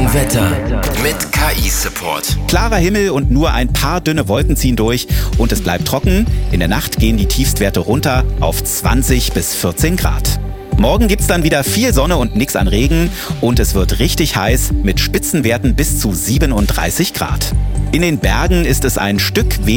Wetter mit KI-Support. Klarer Himmel und nur ein paar dünne Wolken ziehen durch und es bleibt trocken. In der Nacht gehen die Tiefstwerte runter auf 20 bis 14 Grad. Morgen gibt's dann wieder viel Sonne und nix an Regen und es wird richtig heiß mit Spitzenwerten bis zu 37 Grad. In den Bergen ist es ein Stück weniger